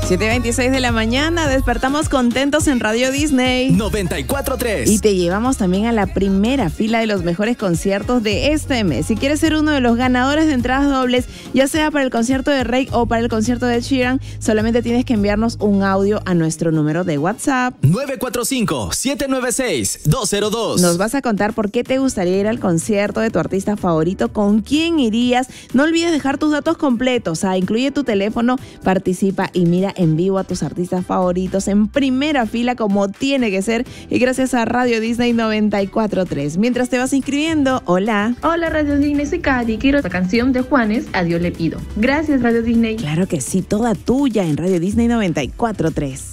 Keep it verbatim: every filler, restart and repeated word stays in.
siete veintiséis de la mañana, despertamos contentos en Radio Disney noventa y cuatro punto tres. y te llevamos también a la primera fila de los mejores conciertos de este mes. Si quieres ser uno de los ganadores de entradas dobles, ya sea para el concierto de Rake o para el concierto de Ed Sheeran, solamente tienes que enviarnos un audio a nuestro número de WhatsApp nueve cuatro cinco, siete nueve seis, dos cero dos. Nos vas a contar por qué te gustaría ir al concierto de tu artista favorito, con quién irías. No olvides dejar tus datos completos, ah, incluye tu teléfono, participa y mira en vivo a tus artistas favoritos en primera fila como tiene que ser, y gracias a Radio Disney noventa y cuatro punto tres. Mientras te vas inscribiendo, hola. Hola Radio Disney, soy Cady, quiero la canción de Juanes, A Dios le pido. Gracias Radio Disney. Claro que sí, toda tuya en Radio Disney noventa y cuatro punto tres.